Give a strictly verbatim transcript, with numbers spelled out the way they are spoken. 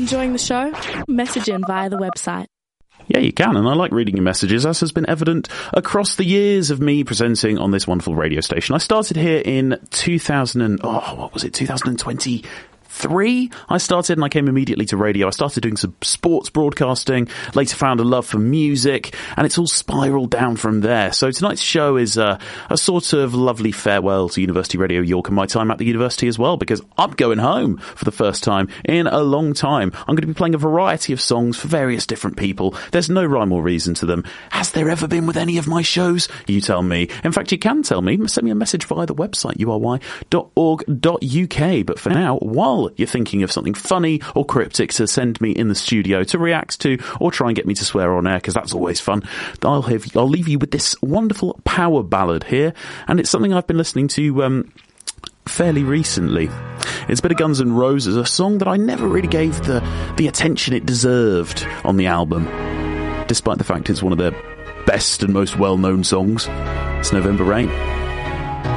enjoying the show? Message in via the website. Yeah, you can, and I like reading your messages, as has been evident across the years of me presenting on this wonderful radio station. I started here in two thousand and, oh, what was it, two thousand twenty? Three, I started and I came immediately to radio. I started doing some sports broadcasting, later found a love for music, and it's all spiralled down from there. So tonight's show is uh, a sort of lovely farewell to University Radio York and my time at the university as well, because I'm going home for the first time in a long time. I'm going to be playing a variety of songs for various different people. There's no rhyme or reason to them. Has there ever been with any of my shows? You tell me. In fact, you can tell me. Send me a message via the website, u r y dot org dot u k. But for now, while you're thinking of something funny or cryptic to send me in the studio to react to, or try and get me to swear on air, because that's always fun, I'll have, I'll leave you with this wonderful power ballad here, and it's something I've been listening to um, fairly recently. It's a bit of Guns N' Roses, a song that I never really gave the, the attention it deserved on the album, despite the fact it's one of their best and most well-known songs. It's November Rain.